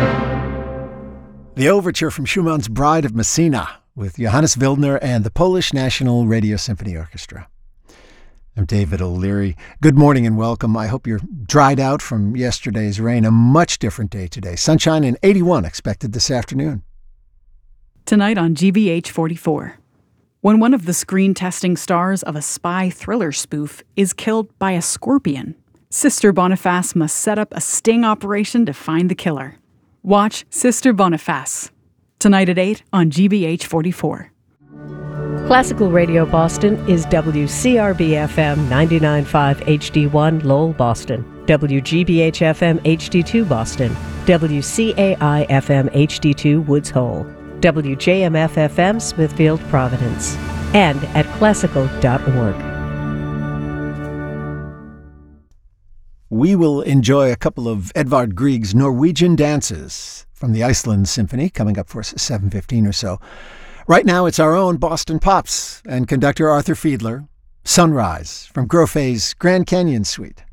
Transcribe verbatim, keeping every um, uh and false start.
The overture from Schumann's Bride of Messina with Johannes Wildner and the Polish National Radio Symphony Orchestra. I'm David O'Leary. Good morning and welcome. I hope you're dried out from yesterday's rain. A much different day today. Sunshine and eighty-one expected this afternoon. Tonight on G B H forty-four. When one of the screen testing stars of a spy thriller spoof is killed by a scorpion, Sister Boniface must set up a sting operation to find the killer. Watch Sister Boniface, tonight at eight on G B H forty-four. Classical Radio Boston is W C R B F M ninety-nine point five H D one Lowell, Boston, W G B H F M H D two Boston, W C A I F M H D two Woods Hole, W J M F F M Smithfield, Providence, and at classical dot org. We will enjoy a couple of Edvard Grieg's Norwegian dances from the Iceland Symphony coming up for us at seven fifteen or so. Right now, it's our own Boston Pops and conductor Arthur Fiedler, Sunrise from Grofé's Grand Canyon Suite.